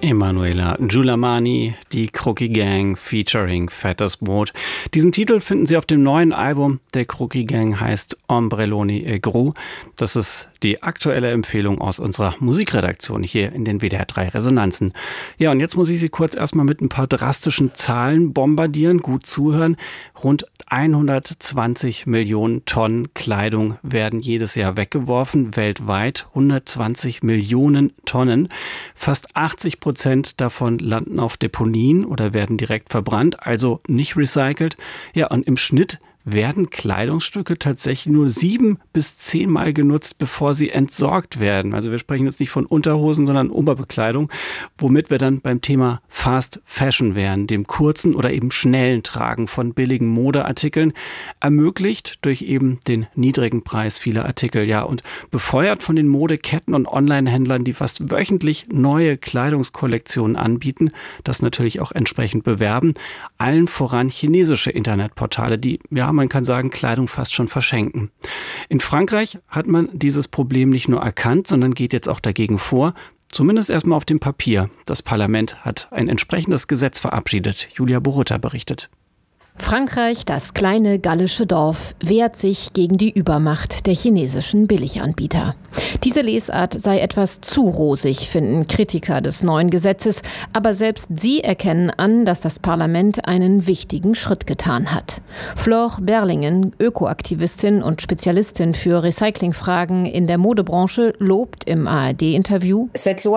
Emanuela Giulamani, die Crookie Gang featuring Fettes Brot. Diesen Titel finden Sie auf dem neuen Album der Crookie Gang, heißt Ombrelloni e Gru. Das ist die aktuelle Empfehlung aus unserer Musikredaktion hier in den WDR 3 Resonanzen. Ja, und jetzt muss ich Sie kurz erstmal mit ein paar drastischen Zahlen bombardieren. Gut zuhören. Rund 120 Millionen Tonnen Kleidung werden jedes Jahr weggeworfen, weltweit 120 Millionen Tonnen. Fast 80% davon landen auf Deponien oder werden direkt verbrannt, also nicht recycelt. Ja, und im Schnitt werden Kleidungsstücke tatsächlich nur 7 bis 10 Mal genutzt, bevor sie entsorgt werden. Also wir sprechen jetzt nicht von Unterhosen, sondern Oberbekleidung, womit wir dann beim Thema Fast Fashion wären, dem kurzen oder eben schnellen Tragen von billigen Modeartikeln, ermöglicht durch eben den niedrigen Preis vieler Artikel. Ja, und befeuert von den Modeketten und Online-Händlern, die fast wöchentlich neue Kleidungskollektionen anbieten, das natürlich auch entsprechend bewerben. Allen voran chinesische Internetportale, die, ja, man kann sagen, Kleidung fast schon verschenken. In Frankreich hat man dieses Problem nicht nur erkannt, sondern geht jetzt auch dagegen vor. Zumindest erstmal auf dem Papier. Das Parlament hat ein entsprechendes Gesetz verabschiedet. Julia Borutta berichtet. Frankreich, das kleine gallische Dorf, wehrt sich gegen die Übermacht der chinesischen Billiganbieter. Diese Lesart sei etwas zu rosig, finden Kritiker des neuen Gesetzes. Aber selbst sie erkennen an, dass das Parlament einen wichtigen Schritt getan hat. Flore Berlingen, Ökoaktivistin und Spezialistin für Recyclingfragen in der Modebranche, lobt im ARD-Interview: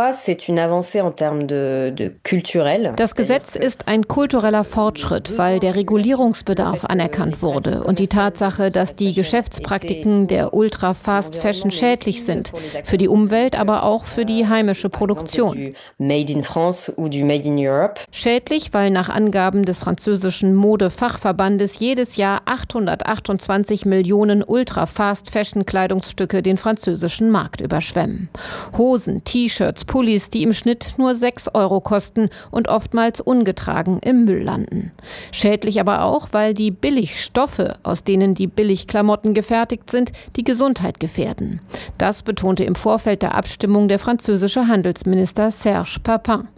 Das Gesetz ist ein kultureller Fortschritt, weil der Regulierungsbedarf anerkannt wurde und die Tatsache, dass die Geschäftspraktiken der Ultra-Fast-Fashion schädlich sind, für die Umwelt, aber auch für die heimische Produktion. Schädlich, weil nach Angaben des französischen Modefachverbandes jedes Jahr 828 Millionen Ultra-Fast-Fashion-Kleidungsstücke den französischen Markt überschwemmen. Hosen, T-Shirts, Pullis, die im Schnitt nur 6 € kosten und oftmals ungetragen im Müll landen. Schädlich aber auch, weil die Billigstoffe, aus denen die Billigklamotten gefertigt sind, die Gesundheit gefährden. Das betonte im Vorfeld der Abstimmung der französische Handelsminister Serge Papin.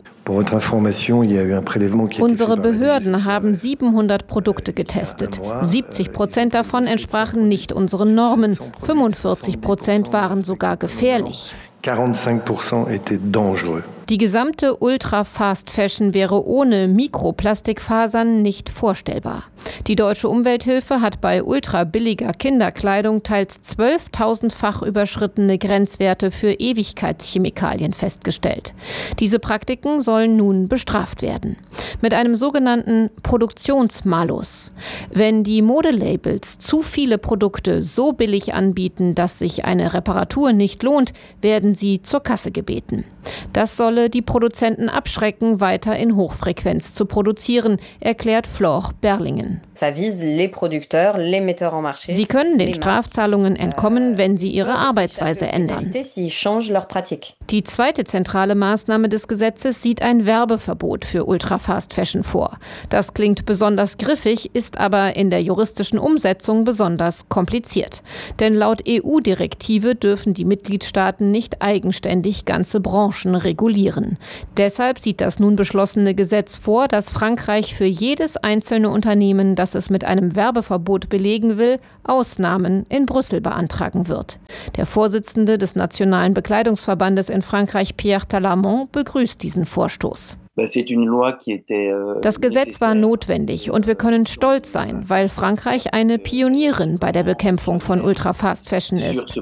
Unsere Behörden haben 700 Produkte getestet. 70% davon entsprachen nicht unseren Normen. 45% waren sogar gefährlich. 45% étaient dangereux. Die gesamte Ultra-Fast-Fashion wäre ohne Mikroplastikfasern nicht vorstellbar. Die Deutsche Umwelthilfe hat bei ultrabilliger Kinderkleidung teils 12.000-fach überschrittene Grenzwerte für Ewigkeitschemikalien festgestellt. Diese Praktiken sollen nun bestraft werden. Mit einem sogenannten Produktionsmalus. Wenn die Modelabels zu viele Produkte so billig anbieten, dass sich eine Reparatur nicht lohnt, werden sie zur Kasse gebeten. Das solle die Produzenten abschrecken, weiter in Hochfrequenz zu produzieren, erklärt Flore Berlingen. Sie können den Strafzahlungen entkommen, wenn sie ihre Arbeitsweise ändern. Die zweite zentrale Maßnahme des Gesetzes sieht ein Werbeverbot für Ultra-Fast-Fashion vor. Das klingt besonders griffig, ist aber in der juristischen Umsetzung besonders kompliziert. Denn laut EU-Direktive dürfen die Mitgliedstaaten nicht eigenständig ganze Branchen regulieren. Deshalb sieht das nun beschlossene Gesetz vor, dass Frankreich für jedes einzelne Unternehmen, das es mit einem Werbeverbot belegen will, Ausnahmen in Brüssel beantragen wird. Der Vorsitzende des Nationalen Bekleidungsverbandes in Frankreich, Pierre Talamont, begrüßt diesen Vorstoß. Das Gesetz war notwendig und wir können stolz sein, weil Frankreich eine Pionierin bei der Bekämpfung von Ultra-Fast-Fashion ist.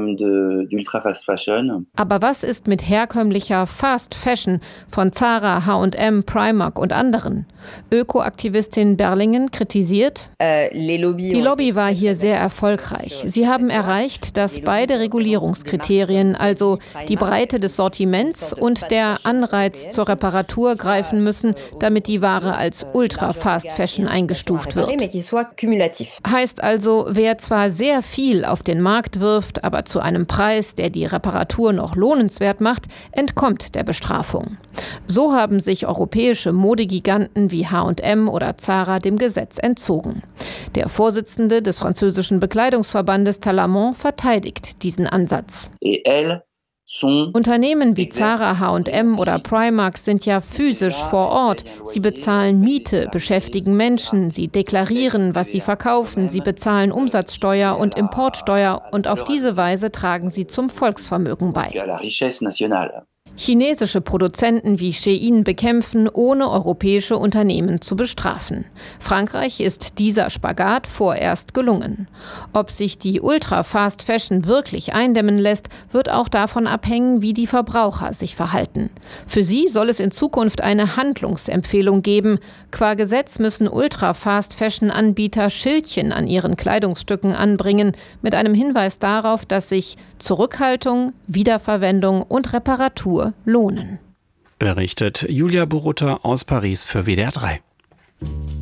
Aber was ist mit herkömmlicher Fast-Fashion von Zara, H&M, Primark und anderen? Ökoaktivistin Berlingen kritisiert: Die Lobby war hier sehr erfolgreich. Sie haben erreicht, dass beide Regulierungskriterien, also die Breite des Sortiments und der Anreiz zur Reparatur, greifen müssen, damit die Ware als Ultra-Fast-Fashion eingestuft wird. Heißt also, wer zwar sehr viel auf den Markt wirft, aber zu einem Preis, der die Reparatur noch lohnenswert macht, entkommt der Bestrafung. So haben sich europäische Modegiganten wie H&M oder Zara dem Gesetz entzogen. Der Vorsitzende des französischen Bekleidungsverbandes Talamont verteidigt diesen Ansatz. Unternehmen wie Zara, H&M oder Primark sind ja physisch vor Ort. Sie bezahlen Miete, beschäftigen Menschen, sie deklarieren, was sie verkaufen, sie bezahlen Umsatzsteuer und Importsteuer und auf diese Weise tragen sie zum Volksvermögen bei. Chinesische Produzenten wie Shein bekämpfen, ohne europäische Unternehmen zu bestrafen. Frankreich ist dieser Spagat vorerst gelungen. Ob sich die Ultra-Fast Fashion wirklich eindämmen lässt, wird auch davon abhängen, wie die Verbraucher sich verhalten. Für sie soll es in Zukunft eine Handlungsempfehlung geben. Qua Gesetz müssen Ultra-Fast Fashion-Anbieter Schildchen an ihren Kleidungsstücken anbringen, mit einem Hinweis darauf, dass sich Zurückhaltung, Wiederverwendung und Reparatur lohnen. Berichtet Julia Borutta aus Paris für WDR 3.